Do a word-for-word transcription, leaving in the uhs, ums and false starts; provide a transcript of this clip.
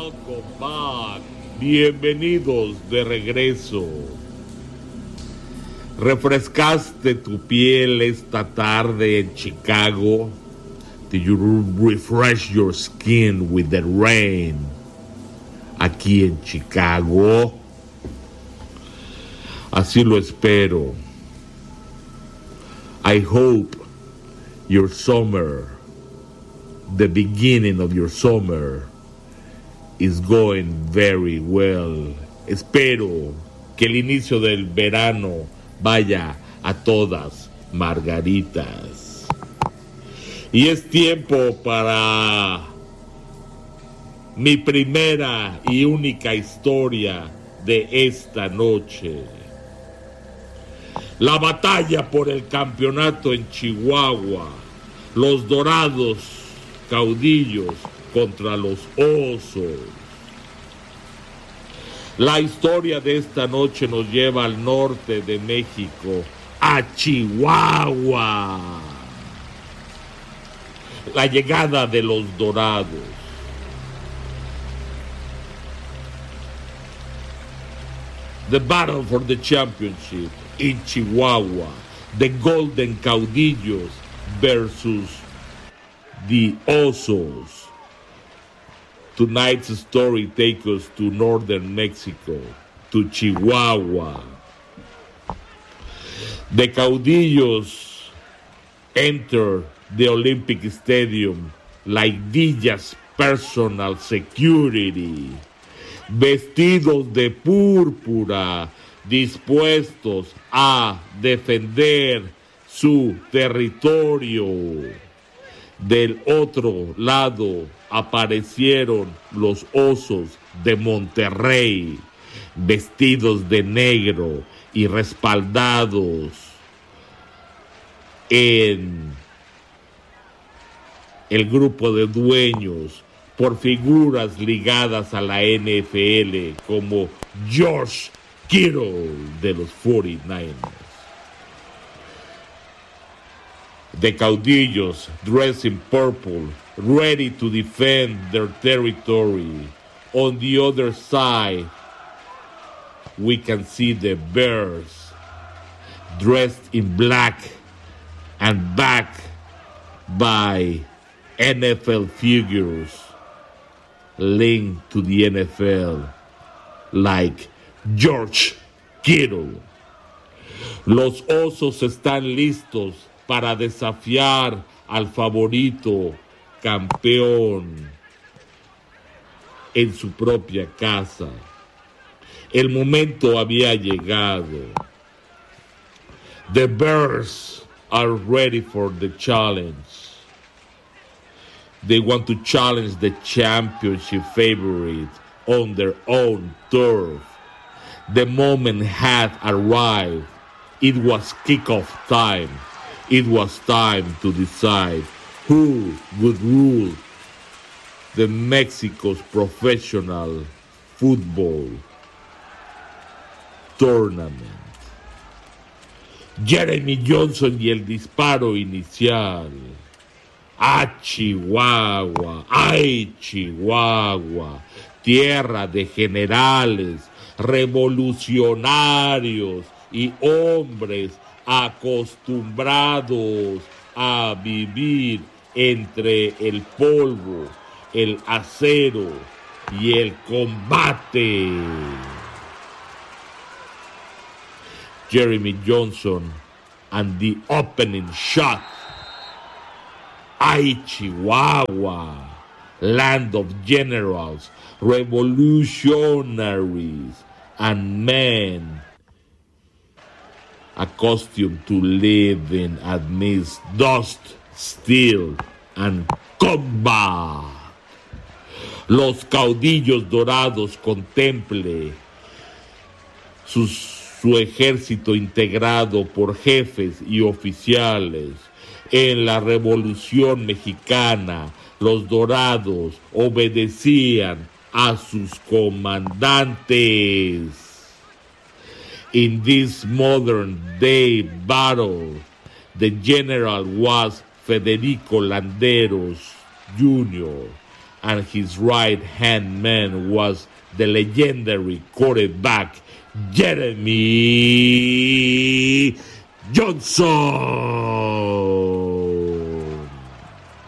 Welcome back. Bienvenidos de regreso. ¿Refrescaste tu piel esta tarde en Chicago? Did you refresh your skin with the rain aquí en Chicago? Así lo espero. I hope your summer, the beginning of your summer, is going very well. Espero que el inicio del verano vaya a todas margaritas. Y es tiempo para mi primera y única historia de esta noche. La batalla por el campeonato en Chihuahua. Los Dorados caudillos contra los Osos. La historia de esta noche nos lleva al norte de México, a Chihuahua. La llegada de los Dorados. The battle for the championship in Chihuahua. The Golden Caudillos versus the Osos. Tonight's story takes us to northern Mexico, to Chihuahua. The Caudillos enter the Olympic Stadium like Villa's personal security, vestidos de púrpura, dispuestos a defender su territorio. Del otro lado aparecieron los Osos de Monterrey, vestidos de negro y respaldados en el grupo de dueños por figuras ligadas a la N F L como George Kittle de los cuarenta y nueve ers. The Caudillos, dressed in purple, ready to defend their territory. On the other side, we can see the Bears, dressed in black and backed by N F L figures linked to the N F L, like George Kittle. Los Osos están listos para desafiar al favorito campeón en su propia casa. El momento había llegado. The Bears are ready for the challenge. They want to challenge the championship favorite on their own turf. The moment had arrived. It was kickoff time. It was time to decide who would rule the Mexico's professional football tournament. Jeremy Johnson y el disparo inicial. ¡Ah, Chihuahua! ¡Ay, Chihuahua! Tierra de generales, revolucionarios y hombres acostumbrados a vivir entre el polvo, el acero y el combate. Jeremy Johnson and the opening shot. ¡Ay, Chihuahua! Land of generals, revolutionaries, and men accustomed to living amidst dust, steel, and combat. Los caudillos dorados contemple sus, su ejército integrado por jefes y oficiales. En la Revolución Mexicana, los dorados obedecían a sus comandantes. In this modern day battle, the general was Federico Landeros Junior and his right-hand man was the legendary quarterback Jeremy Johnson.